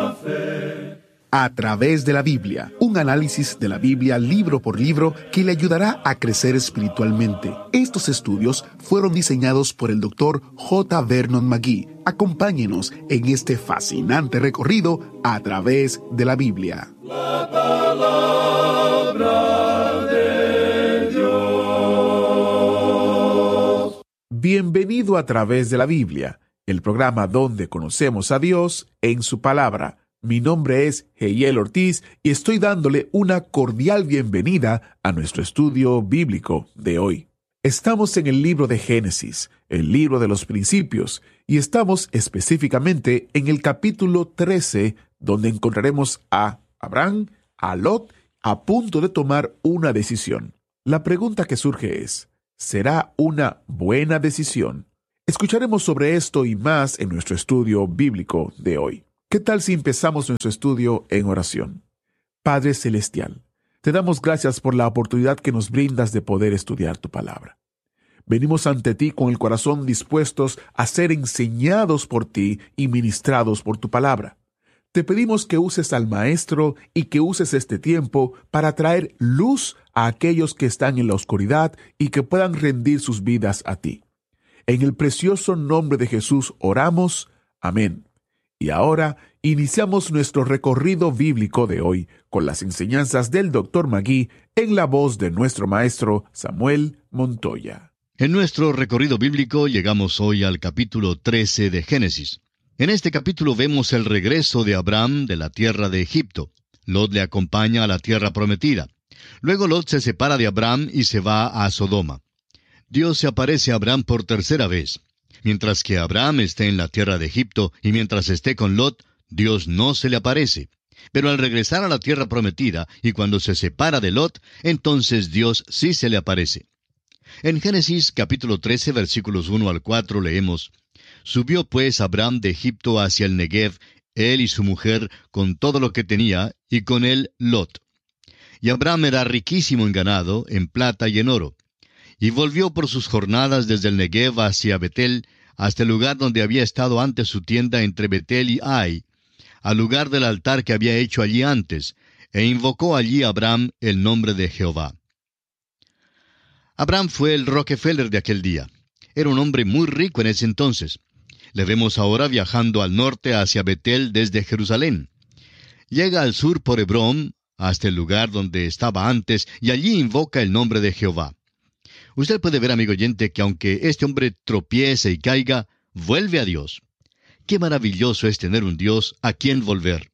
A través de la Biblia, un análisis de la Biblia libro por libro que le ayudará a crecer espiritualmente. Estos estudios fueron diseñados por el Dr. J. Vernon McGee. Acompáñenos en este fascinante recorrido a través de la Biblia. La palabra de Dios. Bienvenido a través de la Biblia, el programa donde conocemos a Dios en su palabra. Mi nombre es Heiel Ortiz y estoy dándole una cordial bienvenida a nuestro estudio bíblico de hoy. Estamos en el libro de Génesis, el libro de los principios, y estamos específicamente en el capítulo 13, donde encontraremos a Abraham, a Lot, a punto de tomar una decisión. La pregunta que surge es, ¿será una buena decisión? Escucharemos sobre esto y más en nuestro estudio bíblico de hoy. ¿Qué tal si empezamos nuestro estudio en oración? Padre Celestial, te damos gracias por la oportunidad que nos brindas de poder estudiar tu palabra. Venimos ante ti con el corazón dispuestos a ser enseñados por ti y ministrados por tu palabra. Te pedimos que uses al Maestro y que uses este tiempo para traer luz a aquellos que están en la oscuridad y que puedan rendir sus vidas a ti. En el precioso nombre de Jesús oramos. Amén. Y ahora iniciamos nuestro recorrido bíblico de hoy con las enseñanzas del Dr. McGee en la voz de nuestro maestro Samuel Montoya. En nuestro recorrido bíblico llegamos hoy al capítulo 13 de Génesis. En este capítulo vemos el regreso de Abraham de la tierra de Egipto. Lot le acompaña a la tierra prometida. Luego Lot se separa de Abraham y se va a Sodoma. Dios se aparece a Abraham por tercera vez. Mientras que Abraham esté en la tierra de Egipto y mientras esté con Lot, Dios no se le aparece. Pero al regresar a la tierra prometida y cuando se separa de Lot, entonces Dios sí se le aparece. En Génesis capítulo 13, versículos 1 al 4 leemos: Subió pues Abraham de Egipto hacia el Negev, él y su mujer, con todo lo que tenía, y con él Lot. Y Abraham era riquísimo en ganado, en plata y en oro. Y volvió por sus jornadas desde el Negev hacia Betel, hasta el lugar donde había estado antes su tienda entre Betel y Ai, al lugar del altar que había hecho allí antes, e invocó allí Abraham el nombre de Jehová. Abraham fue el Rockefeller de aquel día. Era un hombre muy rico en ese entonces. Le vemos ahora viajando al norte hacia Betel desde Jerusalén. Llega al sur por Hebrón, hasta el lugar donde estaba antes, y allí invoca el nombre de Jehová. Usted puede ver, amigo oyente, que aunque este hombre tropiece y caiga, vuelve a Dios. Qué maravilloso es tener un Dios a quien volver.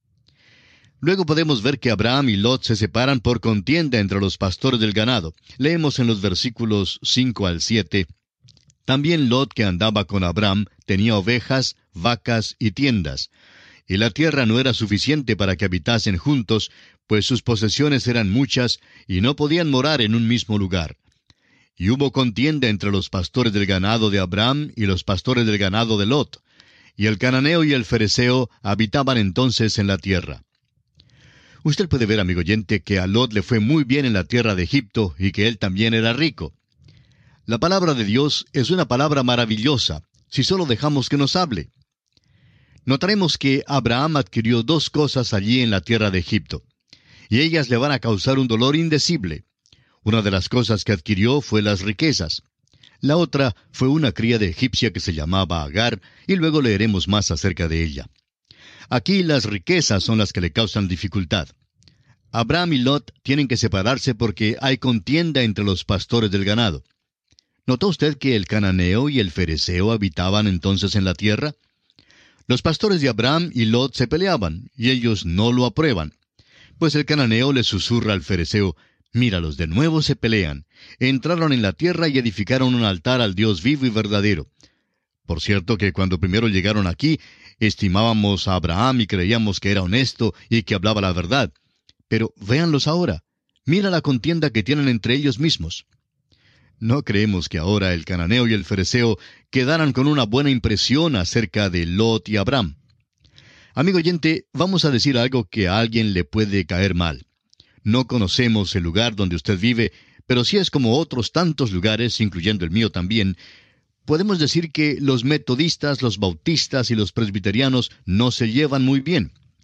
Luego podemos ver que Abraham y Lot se separan por contienda entre los pastores del ganado. Leemos en los versículos 5 al 7. También Lot, que andaba con Abraham, tenía ovejas, vacas y tiendas. Y la tierra no era suficiente para que habitasen juntos, pues sus posesiones eran muchas y no podían morar en un mismo lugar. Y hubo contienda entre los pastores del ganado de Abraham y los pastores del ganado de Lot. Y el cananeo y el fereceo habitaban entonces en la tierra. Usted puede ver, amigo oyente, que a Lot le fue muy bien en la tierra de Egipto y que él también era rico. La palabra de Dios es una palabra maravillosa, si solo dejamos que nos hable. Notaremos que Abraham adquirió dos cosas allí en la tierra de Egipto, y ellas le van a causar un dolor indecible. Una de las cosas que adquirió fue las riquezas. La otra fue una cría de egipcia que se llamaba Agar, y luego leeremos más acerca de ella. Aquí las riquezas son las que le causan dificultad. Abraham y Lot tienen que separarse porque hay contienda entre los pastores del ganado. ¿Notó usted que el cananeo y el fereceo habitaban entonces en la tierra? Los pastores de Abraham y Lot se peleaban, y ellos no lo aprueban. Pues el cananeo le susurra al fereceo: Míralos, de nuevo se pelean. Entraron en la tierra y edificaron un altar al Dios vivo y verdadero. Por cierto que cuando primero llegaron aquí, estimábamos a Abraham y creíamos que era honesto y que hablaba la verdad. Pero véanlos ahora. Mira la contienda que tienen entre ellos mismos. No creemos que ahora el cananeo y el fereceo quedaran con una buena impresión acerca de Lot y Abraham. Amigo oyente, vamos a decir algo que a alguien le puede caer mal. No conocemos el lugar donde usted vive, pero si es como otros tantos lugares, incluyendo el mío también, podemos decir que los metodistas, los bautistas y los presbiterianos no se llevan muy bien.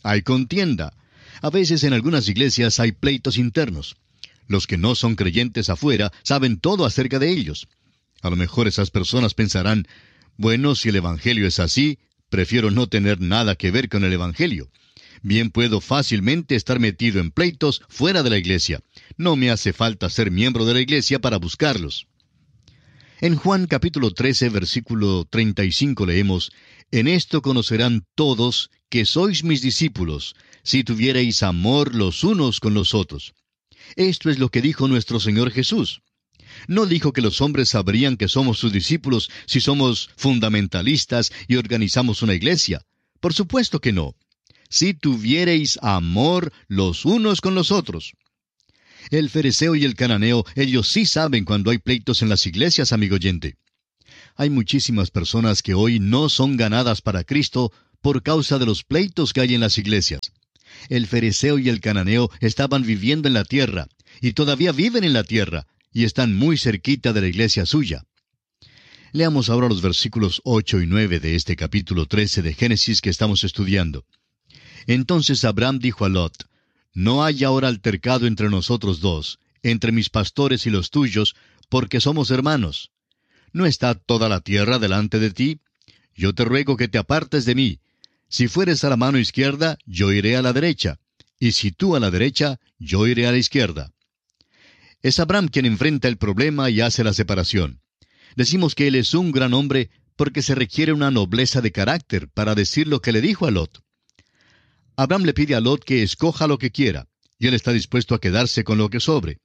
hay contienda. A veces en algunas iglesias hay pleitos internos. Los que no son creyentes afuera saben todo acerca de ellos. A lo mejor esas personas pensarán, bueno, si el Evangelio es así, prefiero no tener nada que ver con el Evangelio. Bien puedo fácilmente estar metido en pleitos fuera de la iglesia. No me hace falta ser miembro de la iglesia para buscarlos. En Juan capítulo 13, versículo 35 leemos, «En esto conocerán todos que sois mis discípulos, si tuviereis amor los unos con los otros». Esto es lo que dijo nuestro Señor Jesús. No dijo que los hombres sabrían que somos sus discípulos si somos fundamentalistas y organizamos una iglesia. Por supuesto que no. Si tuviereis amor los unos con los otros. El fariseo y el cananeo, ellos sí saben cuando hay pleitos en las iglesias, amigo oyente. Hay muchísimas personas que hoy no son ganadas para Cristo por causa de los pleitos que hay en las iglesias. El fariseo y el cananeo estaban viviendo en la tierra, y todavía viven en la tierra, y están muy cerquita de la iglesia suya. Leamos ahora los versículos 8 y 9 de este capítulo 13 de Génesis que estamos estudiando. Entonces Abraham dijo a Lot, «No hay ahora altercado entre nosotros dos, entre mis pastores y los tuyos, porque somos hermanos. ¿No está toda la tierra delante de ti? Yo te ruego que te apartes de mí. Si fueres a la mano izquierda, yo iré a la derecha, y si tú a la derecha, yo iré a la izquierda». Es Abraham quien enfrenta el problema y hace la separación. Decimos que él es un gran hombre porque se requiere una nobleza de carácter para decir lo que le dijo a Lot. Abraham le pide a Lot que escoja lo que quiera, y él está dispuesto a quedarse con lo que sobre.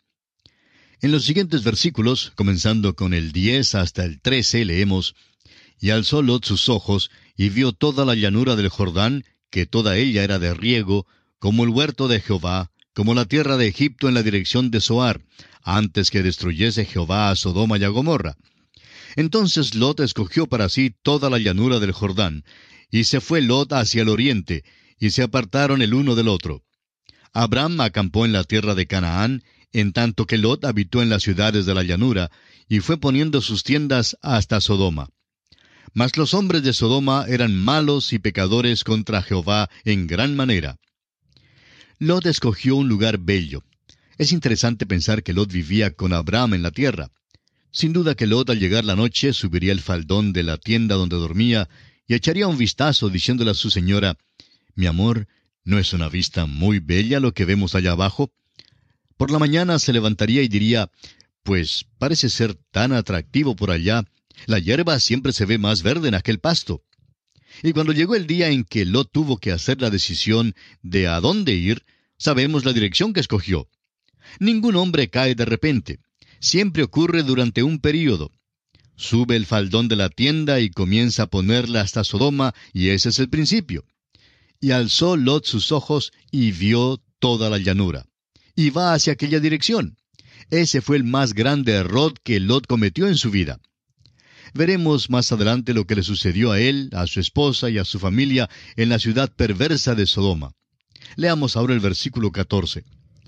En los siguientes versículos, comenzando con el 10 hasta el 13, leemos, «Y alzó Lot sus ojos, y vio toda la llanura del Jordán, que toda ella era de riego, como el huerto de Jehová, como la tierra de Egipto en la dirección de Zoar, antes que destruyese Jehová a Sodoma y a Gomorra. Entonces Lot escogió para sí toda la llanura del Jordán, y se fue Lot hacia el oriente, y se apartaron el uno del otro. Abraham acampó en la tierra de Canaán, en tanto que Lot habitó en las ciudades de la llanura, y fue poniendo sus tiendas hasta Sodoma. Mas los hombres de Sodoma eran malos y pecadores contra Jehová en gran manera. Lot escogió un lugar bello. Es interesante pensar que Lot vivía con Abraham en la tierra. Sin duda que Lot al llegar la noche subiría el faldón de la tienda donde dormía y echaría un vistazo diciéndole a su señora, «Mi amor, ¿no es una vista muy bella lo que vemos allá abajo?» Por la mañana se levantaría y diría, «Pues parece ser tan atractivo por allá, la hierba siempre se ve más verde en aquel pasto». Y cuando llegó el día en que Lot tuvo que hacer la decisión de a dónde ir, sabemos la dirección que escogió. Ningún hombre cae de repente. Siempre ocurre durante un período. Sube el faldón de la tienda y comienza a ponerla hasta Sodoma, y ese es el principio. Y alzó Lot sus ojos y vio toda la llanura. Y va hacia aquella dirección. Ese fue el más grande error que Lot cometió en su vida. Veremos más adelante lo que le sucedió a él, a su esposa y a su familia en la ciudad perversa de Sodoma. Leamos ahora el versículo 14.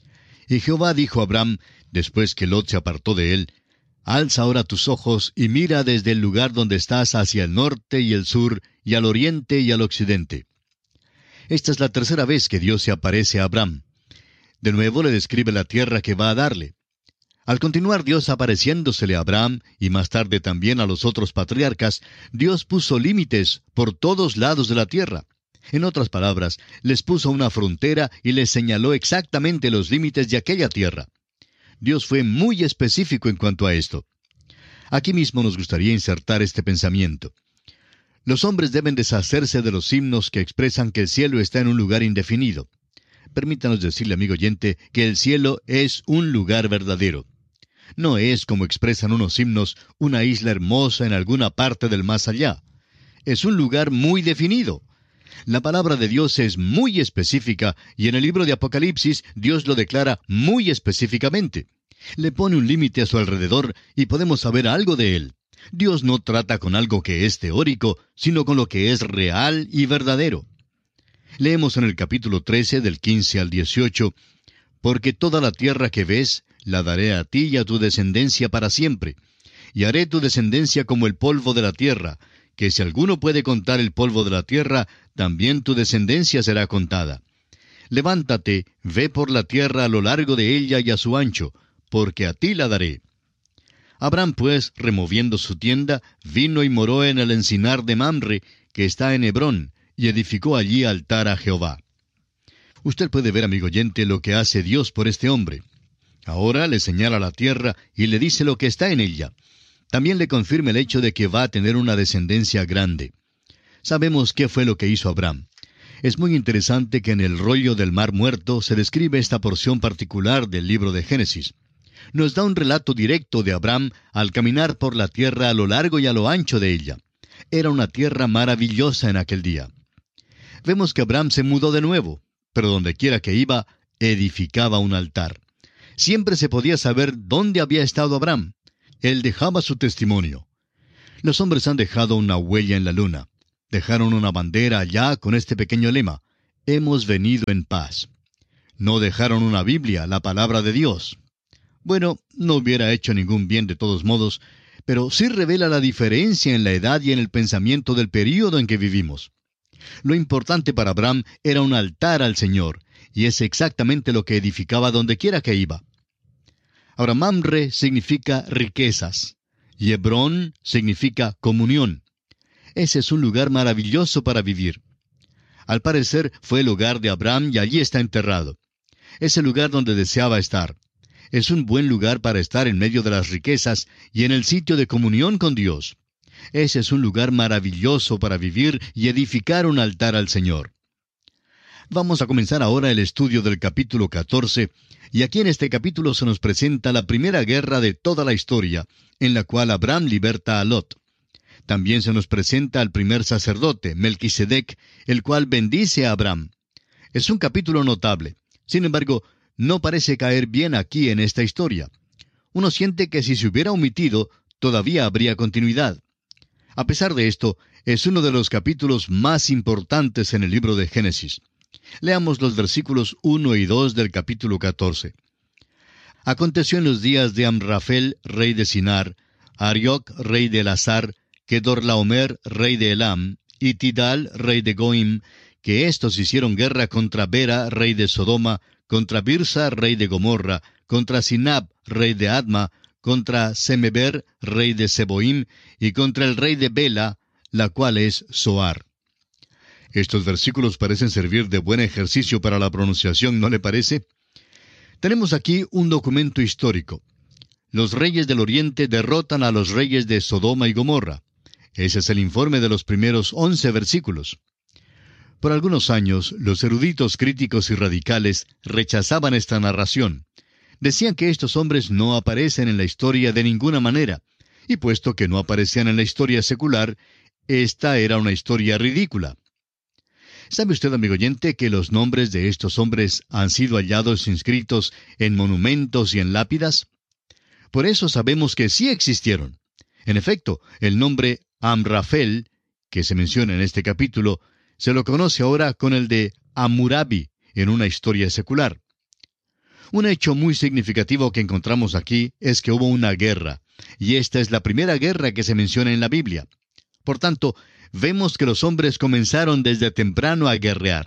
«Y Jehová dijo a Abraham, después que Lot se apartó de él, alza ahora tus ojos y mira desde el lugar donde estás hacia el norte y el sur, y al oriente y al occidente». Esta es la tercera vez que Dios se aparece a Abraham. De nuevo le describe la tierra que va a darle. Al continuar Dios apareciéndosele a Abraham, y más tarde también a los otros patriarcas, Dios puso límites por todos lados de la tierra. En otras palabras, les puso una frontera y les señaló exactamente los límites de aquella tierra. Dios fue muy específico en cuanto a esto. Aquí mismo nos gustaría insertar este pensamiento. Los hombres deben deshacerse de los himnos que expresan que el cielo está en un lugar indefinido. Permítanos decirle, amigo oyente, que el cielo es un lugar verdadero. No es, como expresan unos himnos, una isla hermosa en alguna parte del más allá. Es un lugar muy definido. La palabra de Dios es muy específica, y en el libro de Apocalipsis Dios lo declara muy específicamente. Le pone un límite a su alrededor y podemos saber algo de él. Dios no trata con algo que es teórico, sino con lo que es real y verdadero. Leemos en el capítulo 13, del 15 al 18, «Porque toda la tierra que ves, la daré a ti y a tu descendencia para siempre, y haré tu descendencia como el polvo de la tierra, que si alguno puede contar el polvo de la tierra, también tu descendencia será contada. Levántate, ve por la tierra a lo largo de ella y a su ancho, porque a ti la daré. Abraham, pues, removiendo su tienda, vino y moró en el encinar de Mamre, que está en Hebrón, y edificó allí altar a Jehová. Usted puede ver, amigo oyente, lo que hace Dios por este hombre. Ahora le señala la tierra y le dice lo que está en ella. También le confirma el hecho de que va a tener una descendencia grande. Sabemos qué fue lo que hizo Abraham. Es muy interesante que en el rollo del Mar Muerto se describe esta porción particular del libro de Génesis. Nos da un relato directo de Abraham al caminar por la tierra a lo largo y a lo ancho de ella. Era una tierra maravillosa en aquel día. Vemos que Abraham se mudó de nuevo, pero donde quiera que iba, edificaba un altar. Siempre se podía saber dónde había estado Abraham. Él dejaba su testimonio. Los hombres han dejado una huella en la luna. Dejaron una bandera allá con este pequeño lema: hemos venido en paz. No dejaron una Biblia, la palabra de Dios. Bueno, no hubiera hecho ningún bien de todos modos, pero sí revela la diferencia en la edad y en el pensamiento del período en que vivimos. Lo importante para Abraham era un altar al Señor, y es exactamente lo que edificaba donde quiera que iba. Ahora, Mamre significa riquezas, y Hebrón significa comunión. Ese es un lugar maravilloso para vivir. Al parecer fue el hogar de Abraham y allí está enterrado. Es el lugar donde deseaba estar. Es un buen lugar para estar en medio de las riquezas y en el sitio de comunión con Dios. Ese es un lugar maravilloso para vivir y edificar un altar al Señor. Vamos a comenzar ahora el estudio del capítulo 14, y aquí en este capítulo se nos presenta la primera guerra de toda la historia, en la cual Abraham liberta a Lot. También se nos presenta al primer sacerdote, Melquisedec, el cual bendice a Abraham. Es un capítulo notable. Sin embargo, no parece caer bien aquí en esta historia. Uno siente que si se hubiera omitido, todavía habría continuidad. A pesar de esto, es uno de los capítulos más importantes en el libro de Génesis. Leamos los versículos 1 y 2 del capítulo 14. Aconteció en los días de Amrafel, rey de Sinar, Arioc, rey de Elazar, Kedorlaomer, rey de Elam, y Tidal, rey de Goim, que éstos hicieron guerra contra Bera, rey de Sodoma, contra Birsa, rey de Gomorra, contra Sinab, rey de Adma, contra Semeber, rey de Seboim, y contra el rey de Bela, la cual es Zoar. Estos versículos parecen servir de buen ejercicio para la pronunciación, ¿no le parece? Tenemos aquí un documento histórico. Los reyes del oriente derrotan a los reyes de Sodoma y Gomorra. Ese es el informe de los primeros 11 versículos. Por algunos años, los eruditos críticos y radicales rechazaban esta narración. Decían que estos hombres no aparecen en la historia de ninguna manera, y puesto que no aparecían en la historia secular, esta era una historia ridícula. ¿Sabe usted, amigo oyente, que los nombres de estos hombres han sido hallados inscritos en monumentos y en lápidas? Por eso sabemos que sí existieron. En efecto, el nombre Amrafel, que se menciona en este capítulo, se lo conoce ahora con el de Hammurabi en una historia secular. Un hecho muy significativo que encontramos aquí es que hubo una guerra, y esta es la primera guerra que se menciona en la Biblia. Por tanto, vemos que los hombres comenzaron desde temprano a guerrear.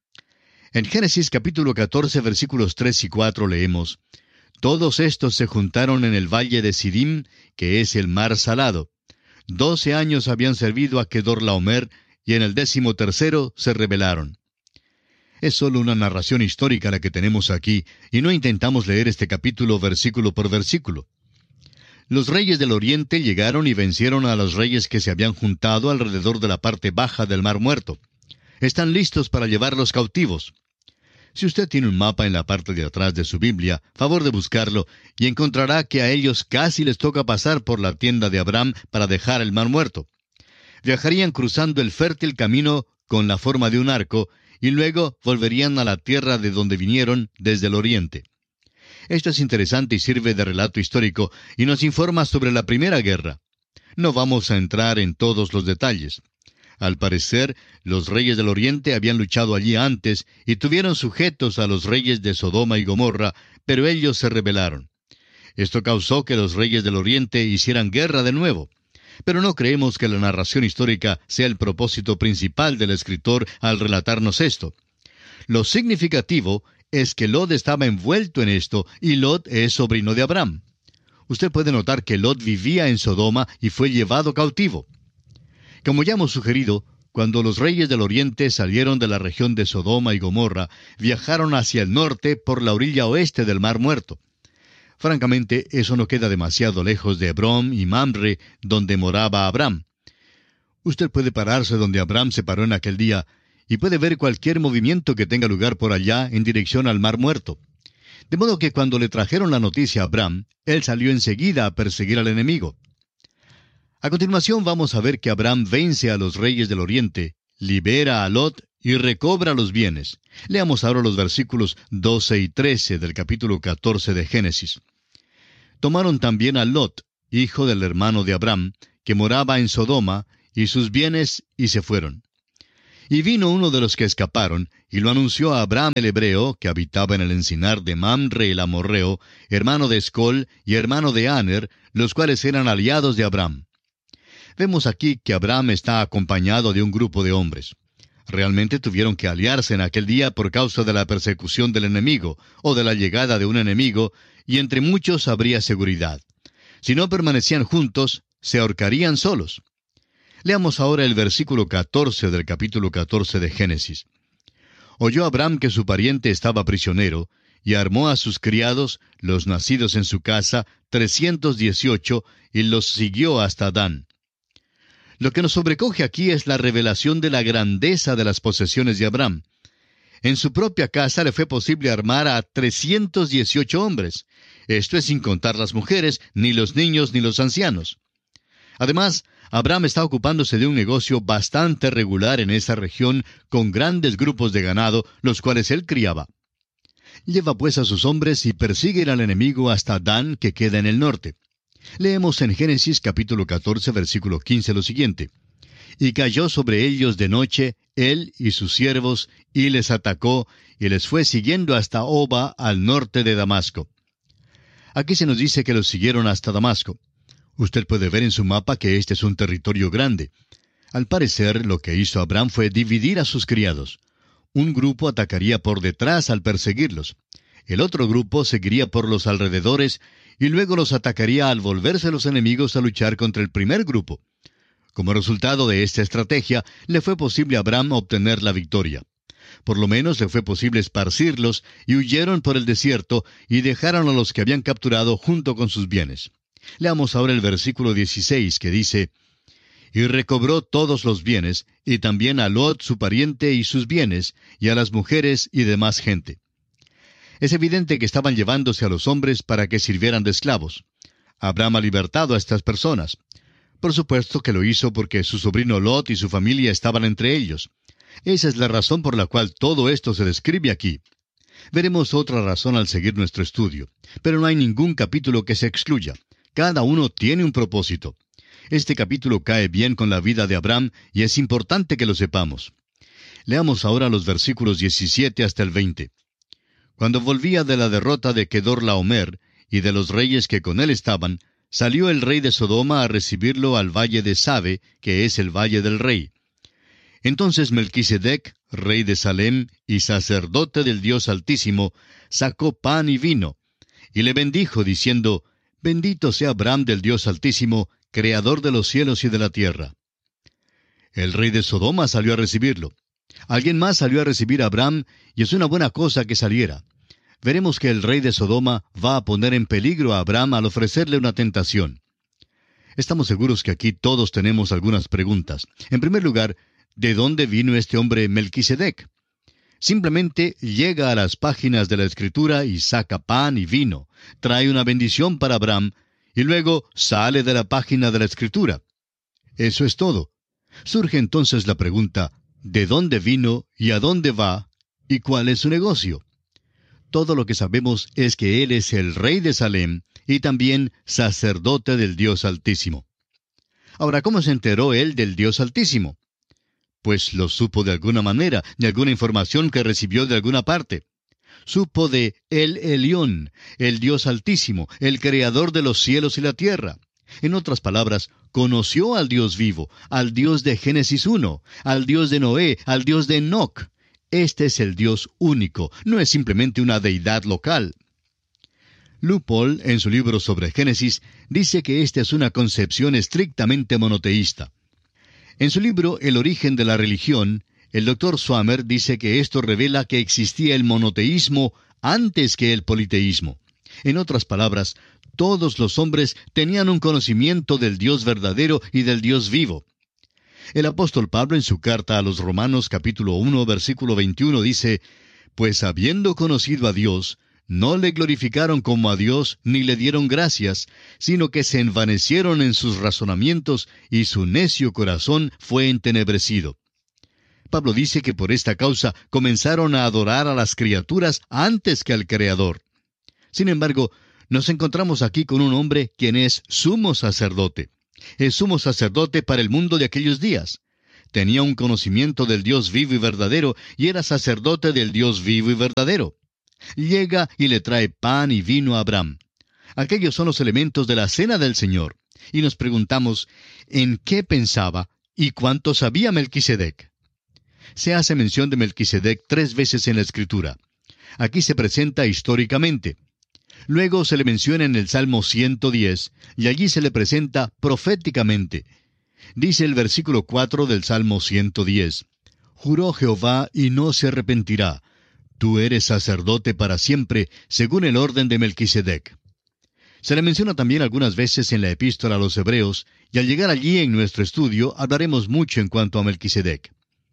En Génesis capítulo 14, versículos 3 y 4 leemos: Todos estos se juntaron en el valle de Sidim, que es el mar salado. 12 años habían servido a Kedorlaomer, y en el 13º se rebelaron. Es solo una narración histórica la que tenemos aquí, y no intentamos leer este capítulo versículo por versículo. Los reyes del oriente llegaron y vencieron a los reyes que se habían juntado alrededor de la parte baja del Mar Muerto. Están listos para llevarlos cautivos. Si usted tiene un mapa en la parte de atrás de su Biblia, favor de buscarlo, y encontrará que a ellos casi les toca pasar por la tienda de Abraham para dejar el Mar Muerto. Viajarían cruzando el fértil camino con la forma de un arco, y luego volverían a la tierra de donde vinieron desde el oriente. Esto es interesante y sirve de relato histórico, y nos informa sobre la primera guerra. No vamos a entrar en todos los detalles. Al parecer, los reyes del oriente habían luchado allí antes y tuvieron sujetos a los reyes de Sodoma y Gomorra, pero ellos se rebelaron. Esto causó que los reyes del oriente hicieran guerra de nuevo. Pero no creemos que la narración histórica sea el propósito principal del escritor al relatarnos esto. Lo significativo es que Lot estaba envuelto en esto, y Lot es sobrino de Abraham. Usted puede notar que Lot vivía en Sodoma y fue llevado cautivo. Como ya hemos sugerido, cuando los reyes del oriente salieron de la región de Sodoma y Gomorra, viajaron hacia el norte por la orilla oeste del Mar Muerto. Francamente, eso no queda demasiado lejos de Hebrón y Mamre, donde moraba Abraham. Usted puede pararse donde Abraham se paró en aquel día, y puede ver cualquier movimiento que tenga lugar por allá en dirección al Mar Muerto. De modo que cuando le trajeron la noticia a Abraham, él salió enseguida a perseguir al enemigo. A continuación vamos a ver que Abraham vence a los reyes del oriente, libera a Lot y recobra los bienes. Leamos ahora los versículos 12 y 13 del capítulo 14 de Génesis. Tomaron también a Lot, hijo del hermano de Abraham, que moraba en Sodoma, y sus bienes, y se fueron. Y vino uno de los que escaparon, y lo anunció a Abraham el hebreo, que habitaba en el encinar de Mamre el amorreo, hermano de Escol y hermano de Aner, los cuales eran aliados de Abraham. Vemos aquí que Abraham está acompañado de un grupo de hombres. Realmente tuvieron que aliarse en aquel día por causa de la persecución del enemigo, o de la llegada de un enemigo, y entre muchos habría seguridad. Si no permanecían juntos, se ahorcarían solos. Leamos ahora el versículo 14 del capítulo 14 de Génesis. Oyó Abraham que su pariente estaba prisionero, y armó a sus criados, los nacidos en su casa, 318, y los siguió hasta Dan. Lo que nos sobrecoge aquí es la revelación de la grandeza de las posesiones de Abraham. En su propia casa le fue posible armar a 318 hombres. Esto es sin contar las mujeres, ni los niños, ni los ancianos. Además, Abraham está ocupándose de un negocio bastante regular en esa región, con grandes grupos de ganado, los cuales él criaba. Lleva pues a sus hombres y persiguen al enemigo hasta Dan, que queda en el norte. Leemos en Génesis capítulo 14, versículo 15 lo siguiente. Y cayó sobre ellos de noche, él y sus siervos, y les atacó, y les fue siguiendo hasta Oba, al norte de Damasco. Aquí se nos dice que los siguieron hasta Damasco. Usted puede ver en su mapa que este es un territorio grande. Al parecer, lo que hizo Abraham fue dividir a sus criados. Un grupo atacaría por detrás al perseguirlos. El otro grupo seguiría por los alrededores y luego los atacaría al volverse los enemigos a luchar contra el primer grupo. Como resultado de esta estrategia, le fue posible a Abraham obtener la victoria. Por lo menos le fue posible esparcirlos y huyeron por el desierto y dejaron a los que habían capturado junto con sus bienes. Leamos ahora el versículo 16 que dice, y recobró todos los bienes, y también a Lot su pariente y sus bienes, y a las mujeres y demás gente. Es evidente que estaban llevándose a los hombres para que sirvieran de esclavos. Abraham ha libertado a estas personas. Por supuesto que lo hizo porque su sobrino Lot y su familia estaban entre ellos. Esa es la razón por la cual todo esto se describe aquí. Veremos otra razón al seguir nuestro estudio, pero no hay ningún capítulo que se excluya. Cada uno tiene un propósito. Este capítulo cae bien con la vida de Abraham y es importante que lo sepamos. Leamos ahora los versículos 17 hasta el 20. Cuando volvía de la derrota de Kedorlaomer y de los reyes que con él estaban, salió el rey de Sodoma a recibirlo al valle de Sabe, que es el valle del rey. Entonces Melquisedec, rey de Salem y sacerdote del Dios Altísimo, sacó pan y vino, y le bendijo, diciendo, Bendito sea Abraham del Dios Altísimo, creador de los cielos y de la tierra. El rey de Sodoma salió a recibirlo. Alguien más salió a recibir a Abraham, y es una buena cosa que saliera. Veremos que el rey de Sodoma va a poner en peligro a Abraham al ofrecerle una tentación. Estamos seguros que aquí todos tenemos algunas preguntas. En primer lugar, ¿de dónde vino este hombre Melquisedec? Simplemente llega a las páginas de la Escritura y saca pan y vino, trae una bendición para Abraham, y luego sale de la página de la Escritura. Eso es todo. Surge entonces la pregunta, ¿de dónde vino y a dónde va y cuál es su negocio? Todo lo que sabemos es que él es el rey de Salem y también sacerdote del Dios Altísimo. Ahora, ¿cómo se enteró él del Dios Altísimo? Pues lo supo de alguna manera, de alguna información que recibió de alguna parte. Supo de El Elión, el Dios Altísimo, el Creador de los cielos y la tierra. En otras palabras, conoció al Dios vivo, al Dios de Génesis 1, al Dios de Noé, al Dios de Enoc. Este es el Dios único, no es simplemente una deidad local. Leupold, en su libro sobre Génesis, dice que esta es una concepción estrictamente monoteísta. En su libro El origen de la religión, el Dr. Swamer dice que esto revela que existía el monoteísmo antes que el politeísmo. En otras palabras, todos los hombres tenían un conocimiento del Dios verdadero y del Dios vivo. El apóstol Pablo en su carta a los Romanos capítulo 1 versículo 21 dice, «Pues habiendo conocido a Dios, no le glorificaron como a Dios ni le dieron gracias, sino que se envanecieron en sus razonamientos y su necio corazón fue entenebrecido». Pablo dice que por esta causa comenzaron a adorar a las criaturas antes que al Creador. Sin embargo, nos encontramos aquí con un hombre quien es sumo sacerdote. Es sumo sacerdote para el mundo de aquellos días. Tenía un conocimiento del Dios vivo y verdadero y era sacerdote del Dios vivo y verdadero. Llega y le trae pan y vino a Abraham. Aquellos son los elementos de la cena del Señor. Y nos preguntamos, ¿en qué pensaba y cuánto sabía Melquisedec? Se hace mención de Melquisedec 3 veces en la Escritura. Aquí se presenta históricamente. Luego se le menciona en el Salmo 110, y allí se le presenta proféticamente. Dice el versículo 4 del Salmo 110, «Juró Jehová y no se arrepentirá. Tú eres sacerdote para siempre, según el orden de Melquisedec». Se le menciona también algunas veces en la Epístola a los Hebreos, y al llegar allí en nuestro estudio hablaremos mucho en cuanto a Melquisedec.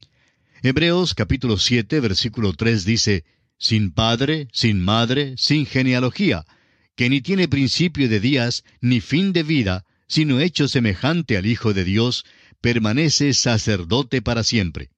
Hebreos capítulo 7, versículo 3 dice, «Sin padre, sin madre, sin genealogía, que ni tiene principio de días, ni fin de vida, sino hecho semejante al Hijo de Dios, permanece sacerdote para siempre».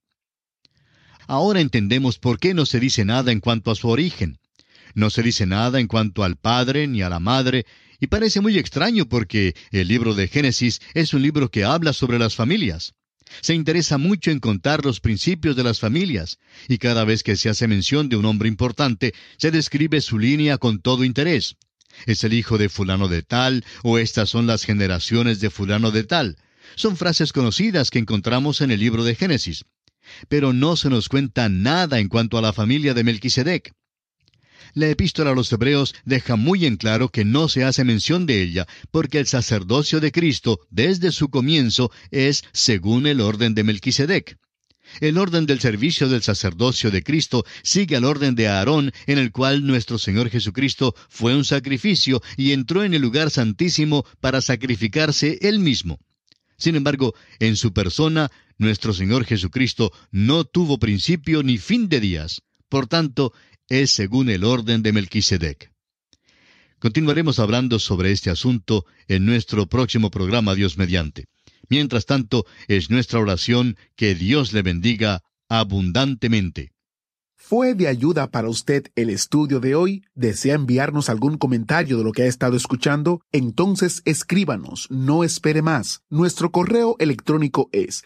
Ahora entendemos por qué no se dice nada en cuanto a su origen. No se dice nada en cuanto al padre ni a la madre, y parece muy extraño porque el libro de Génesis es un libro que habla sobre las familias. Se interesa mucho en contar los principios de las familias, y cada vez que se hace mención de un hombre importante, se describe su línea con todo interés. Es el hijo de fulano de tal, o estas son las generaciones de fulano de tal. Son frases conocidas que encontramos en el libro de Génesis. Pero no se nos cuenta nada en cuanto a la familia de Melquisedec. La Epístola a los Hebreos deja muy en claro que no se hace mención de ella, porque el sacerdocio de Cristo, desde su comienzo, es según el orden de Melquisedec. El orden del servicio del sacerdocio de Cristo sigue al orden de Aarón, en el cual nuestro Señor Jesucristo fue un sacrificio y entró en el lugar santísimo para sacrificarse Él mismo. Sin embargo, en su persona, nuestro Señor Jesucristo no tuvo principio ni fin de días. Por tanto, es según el orden de Melquisedec. Continuaremos hablando sobre este asunto en nuestro próximo programa, Dios mediante. Mientras tanto, es nuestra oración que Dios le bendiga abundantemente. ¿Fue de ayuda para usted el estudio de hoy? ¿Desea enviarnos algún comentario de lo que ha estado escuchando? Entonces escríbanos, no espere más. Nuestro correo electrónico es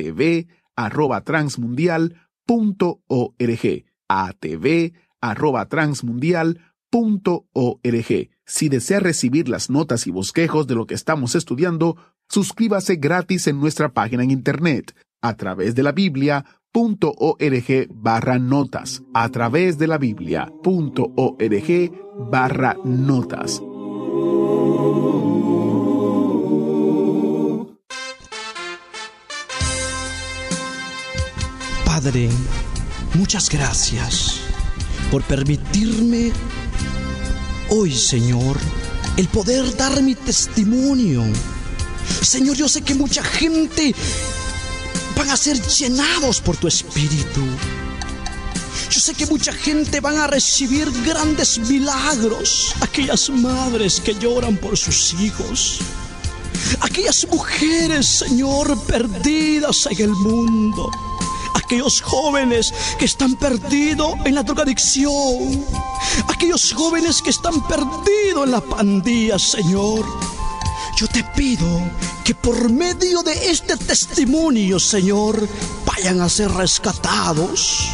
atv@transmundial.org. atv@transmundial.org. Si desea recibir las notas y bosquejos de lo que estamos estudiando, suscríbase gratis en nuestra página en internet, a través de la Biblia.org/notas, a través de la Biblia.org/notas. Padre, muchas gracias por permitirme hoy, Señor, el poder dar mi testimonio. Señor, yo sé que mucha gente van a ser llenados por tu Espíritu. Yo sé que mucha gente van a recibir grandes milagros. Aquellas madres que lloran por sus hijos. Aquellas mujeres, Señor, perdidas en el mundo. Aquellos jóvenes que están perdidos en la drogadicción. Aquellos jóvenes que están perdidos en la pandilla, Señor. Yo te pido que por medio de este testimonio, Señor, vayan a ser rescatados.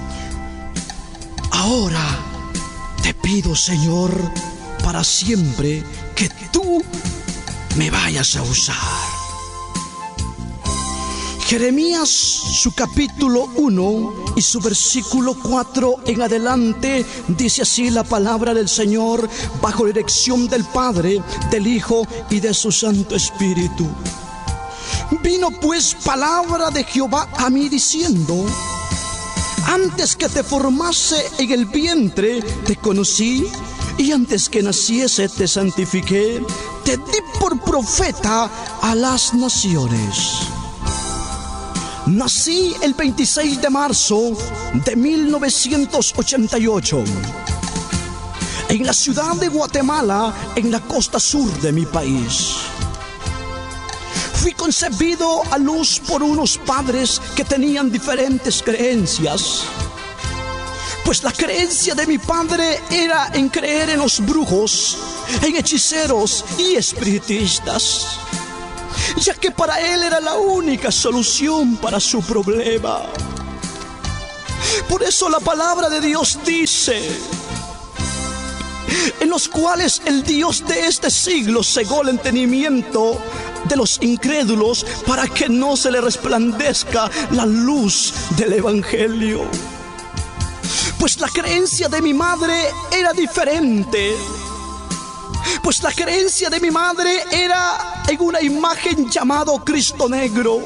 Ahora te pido, Señor, para siempre que tú me vayas a usar. Jeremías, su capítulo 1 y su versículo 4 en adelante, dice así la palabra del Señor, bajo la dirección del Padre, del Hijo y de su Santo Espíritu. Vino pues palabra de Jehová a mí diciendo: antes que te formase en el vientre, te conocí, y antes que naciese te santifiqué, te di por profeta a las naciones. Nací el 26 de marzo de 1988 en la ciudad de Guatemala, en la costa sur de mi país. Fui concebido a luz por unos padres que tenían diferentes creencias. Pues la creencia de mi padre era en creer en los brujos, en hechiceros y espiritistas, ya que para él era la única solución para su problema. Por eso la palabra de Dios dice: en los cuales el Dios de este siglo cegó el entendimiento de los incrédulos para que no se le resplandezca la luz del Evangelio. Pues la creencia de mi madre era diferente. Pues la creencia de mi madre era en una imagen llamado Cristo Negro,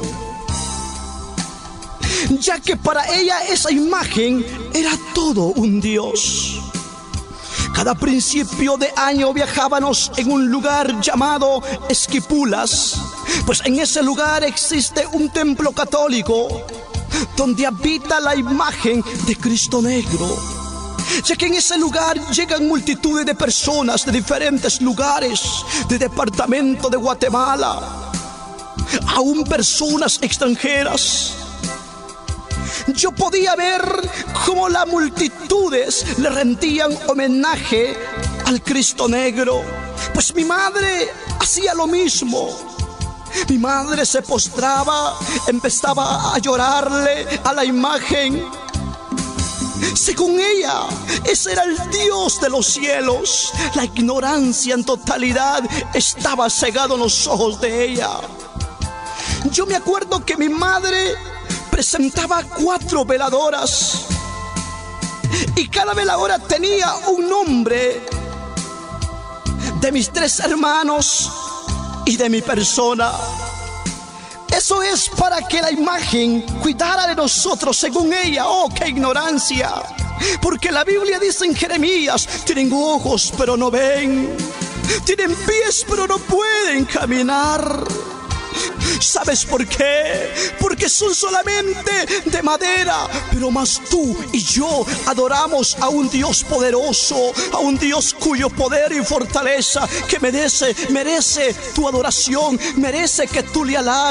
ya que para ella esa imagen era todo un Dios. Cada principio de año viajábamos en un lugar llamado Esquipulas, pues en ese lugar existe un templo católico donde habita la imagen de Cristo Negro, ya que en ese lugar llegan multitudes de personas de diferentes lugares del departamento de Guatemala, aún personas extranjeras. Yo podía ver cómo las multitudes le rendían homenaje al Cristo Negro, pues mi madre hacía lo mismo. Mi madre se postraba, empezaba a llorarle a la imagen. Según ella, ese era el Dios de los cielos. La ignorancia en totalidad estaba cegado en los ojos de ella. Yo me acuerdo que mi madre presentaba 4 veladoras y cada veladora tenía un nombre de mis 3 hermanos y de mi persona. Eso es para que la imagen cuidara de nosotros, según ella. ¡Oh, qué ignorancia! Porque la Biblia dice en Jeremías: tienen ojos pero no ven, tienen pies pero no pueden caminar. ¿Sabes por qué? Porque son solamente de madera. Pero más tú y yo adoramos a un Dios poderoso, a un Dios cuyo poder y fortaleza que merece tu adoración, merece que tú le alabes.